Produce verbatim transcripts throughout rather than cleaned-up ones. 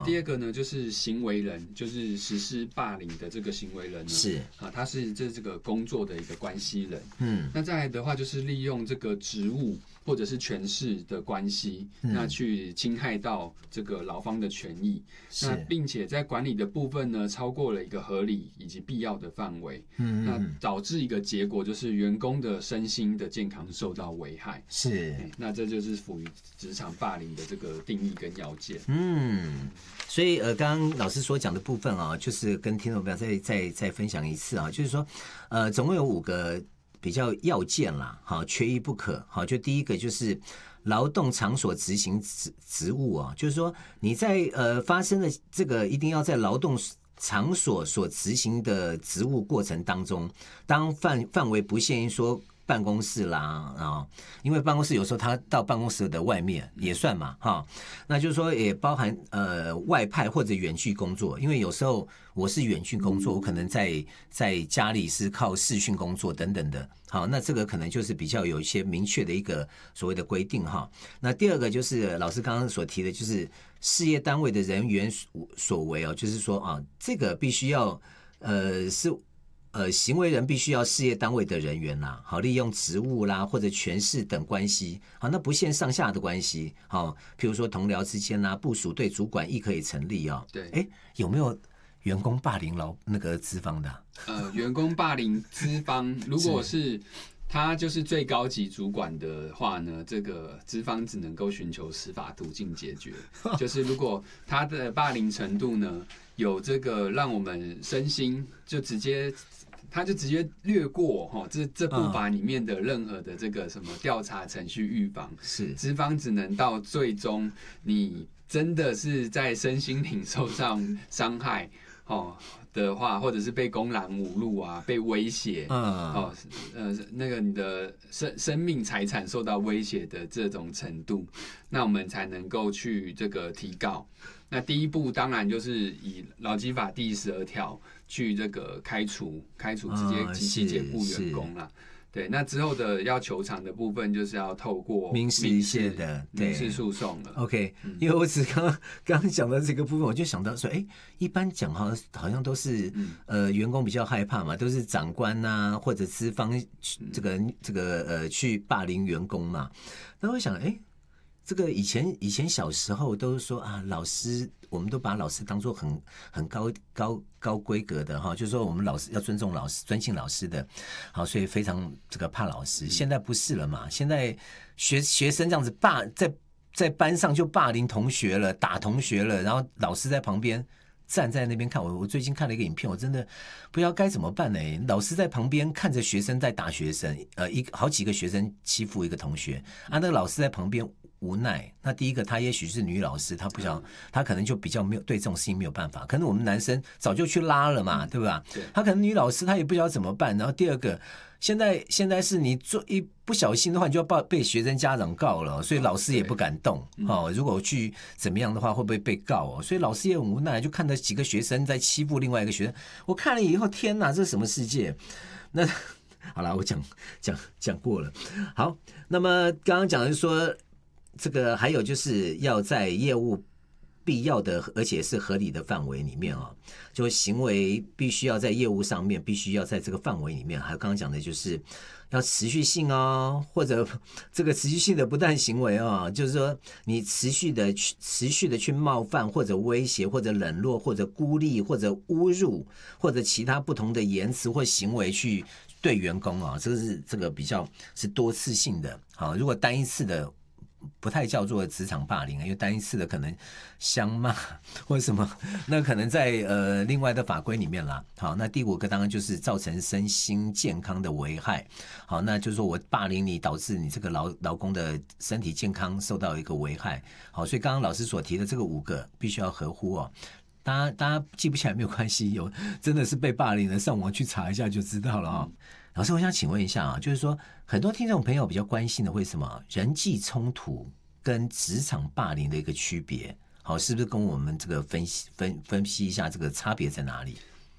第二个呢，就是行为人，就是实施霸凌的这个行为人呢， 是啊，他是这这个工作的一个关系人。 嗯， 那再来的话，就是利用这个职务或者是权势的关系， 嗯、 那去侵害到这个劳方的权益。那是， 并且在管理的部分呢，超过了一个合理以及必要的范围。 嗯， 那导致一个结果就是员工的身心的健康受到危害。 是， 那这就是属于职场霸凌的这个定义跟要件。 嗯，所以呃，刚刚老师所讲的部分啊，就是跟听众朋友再再再分享一次啊，就是说，呃，总共有五个比较要件啦，好，缺一不可。好，就第一个就是劳动场所执行职职务啊，就是说你在呃发生的这个一定要在劳动场所所执行的职务过程当中，当范范围不限于说办公室啦啊，因为办公室有时候他到办公室的外面也算嘛哈，那就是说也包含呃外派或者远距工作，因为有时候我是远距工作，我可能在在家里是靠视讯工作等等的，好，那这个可能就是比较有一些明确的一个所谓的规定哈。那第二个就是老师刚刚所提的，就是事业单位的人员所为哦，就是说啊，这个必须要呃是。呃，行为人必须要事业单位的人员啦，好，利用职务啦或者权势等关系，好，那不限上下的关系，好，譬如说同僚之间啦，部属对主管亦可以成立哦。 对， 哎，有没有员工霸凌劳那个资方的、啊？ 呃，员工霸凌资方，如果是他就是最高级主管的话呢，这个资方只能够寻求司法途径解决。就是如果他的霸凌程度呢，有这个让我们身心就直接。他就直接略过哈这这部法里面的任何的这个什么调查程序预防， 是资方只能到最终你真的是在身心灵受上伤害哦的话，或者是被公然侮辱啊，被威胁，嗯哦呃那个你的生生命财产受到威胁的这种程度，那我们才能够去这个提告。那第一步当然就是以劳基法第十二条去这个开除，开除直接机器解雇员工啦。对，那之后的要求偿的部分，就是要透过民事一些的民事诉讼了。 OK，、嗯、因为我只刚刚刚讲到这个部分，我就想到说，哎，一般讲好像好像都是、嗯、呃员工比较害怕嘛，都是长官啊或者资方这个、嗯、这个呃去霸凌员工嘛。那我想，哎。这个以前以前小时候都说啊，老师我们都把老师当作很很高高高规格的哈，就是说我们老师要尊重老师、尊敬老师的，好，所以非常这个怕老师。现在不是了嘛，现在学学生这样子霸在在班上就霸凌同学了，打同学了，然后老师在旁边站在那边看。我我最近看了一个影片，我真的不知道该怎么办呢。老师在旁边看着学生在打学生，呃，一好几个学生欺负一个同学啊，那个老师在旁边。无奈，那第一个，她也许是女老师，她不想，她可能就比较没有对这种事情没有办法。可能我们男生早就去拉了嘛，对吧？她可能女老师，她也不知道怎么办。然后第二个，现在现在是你做一不小心的话，你就要被学生家长告了，所以老师也不敢动哦。如果去怎么样的话，会不会被告哦？所以老师也很无奈，就看到几个学生在欺负另外一个学生。我看了以后，天哪，这是什么世界？那好了，我讲讲讲过了。好，那么刚刚讲的是说。这个还有就是要在业务必要的而且是合理的范围里面哦，就行为必须要在业务上面必须要在这个范围里面，还有刚刚讲的就是要持续性哦，或者这个持续性的不当行为哦，就是说你持续的持续的去冒犯或者威胁或者冷落或者孤立或者侮辱或者其他不同的言辞或行为去对员工啊、哦，这个是这个比较是多次性的。好，如果单一次的。不太叫做职场霸凌，因为单一次的可能相骂或者什么，那可能在呃另外的法规里面啦。好，那第五个当然就是造成身心健康的危害。好，那就是说我霸凌你，导致你这个劳劳工的身体健康受到一个危害。好，所以刚刚老师所提的这个五个必须要合乎哦。大家大家记不起来没有关系，有真的是被霸凌的，上网去查一下就知道了啊、哦。老师，我想请问一下啊，就是说很多听众朋友比较关心的，为什么人际冲突跟职场霸凌的一个区别？好，是不是跟我们这个分析分分析一下这个差别在哪里？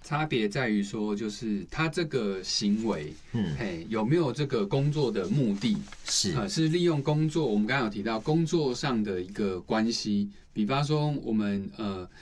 差别在于说，就是他这个行为，嗯，嘿，有没有这个工作的目的？ 是啊、呃，是利用工作。我们刚刚有提到工作上的一个关系，比方说我们呃